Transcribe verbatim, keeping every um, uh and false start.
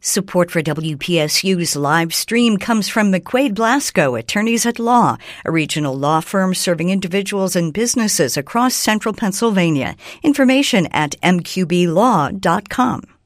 Support for W P S U's live stream comes from McQuaid Blasco, Attorneys at Law, a regional law firm serving individuals and businesses across central Pennsylvania. Information at m q b law dot com.